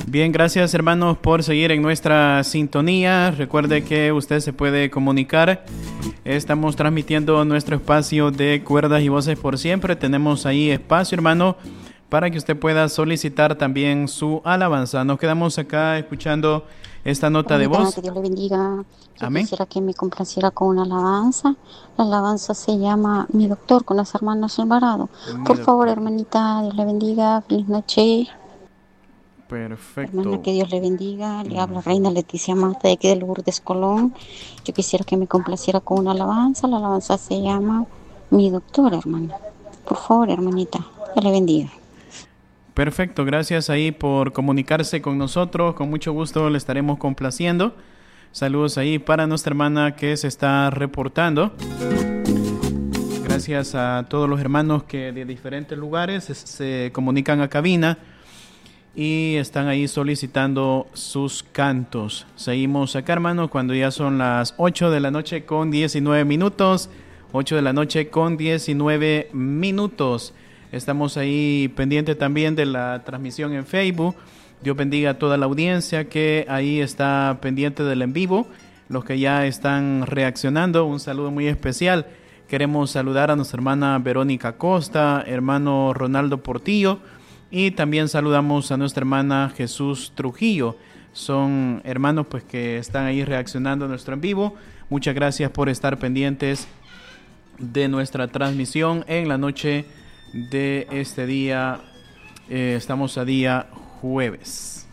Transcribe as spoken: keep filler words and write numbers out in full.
Bien, gracias hermanos por seguir en nuestra sintonía. Recuerde que usted se puede comunicar. Estamos transmitiendo nuestro espacio de Cuerdas y Voces por Siempre. Tenemos ahí espacio, hermano, para que usted pueda solicitar también su alabanza. Nos quedamos acá escuchando esta nota de voz. Que Dios le bendiga. Yo Amén. quisiera que me complaciera con una alabanza. La alabanza se llama Mi Doctor, con las hermanas Alvarado. Mi Por favor, doctor. hermanita, Dios le bendiga. Feliz noche. Perfecto. Hermana, que Dios le bendiga. Le habla Reina Leticia Mata de aquí de Lourdes, Colón. Yo quisiera que me complaciera con una alabanza. La alabanza se llama Mi Doctor, hermana. Por favor, hermanita, Dios le bendiga. Perfecto, gracias ahí por comunicarse con nosotros. Con mucho gusto le estaremos complaciendo. Saludos ahí para nuestra hermana que se está reportando. Gracias a todos los hermanos que de diferentes lugares se, se comunican a cabina y están ahí solicitando sus cantos. Seguimos acá, hermanos, cuando ya son las ocho de la noche con diecinueve minutos. ocho de la noche con diecinueve minutos. Estamos ahí pendiente también de la transmisión en Facebook. Dios bendiga a toda la audiencia que ahí está pendiente del en vivo. Los que ya están reaccionando, un saludo muy especial. Queremos saludar a nuestra hermana Verónica Costa, hermano Ronaldo Portillo, y también saludamos a nuestra hermana Jesús Trujillo. Son hermanos pues que están ahí reaccionando a nuestro en vivo. Muchas gracias por estar pendientes de nuestra transmisión en la noche de este día. Eh, estamos a día jueves.